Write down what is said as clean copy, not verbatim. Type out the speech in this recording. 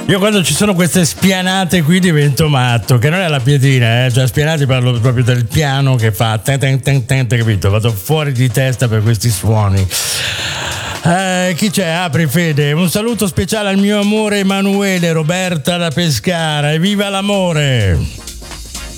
Io quando ci sono queste spianate qui divento matto, che non è la pietina, cioè spianati parlo proprio del piano che fa capito? Vado fuori di testa per questi suoni. Chi c'è? Apri Fede. Un saluto speciale al mio amore Emanuele, Roberta da Pescara, e viva l'amore!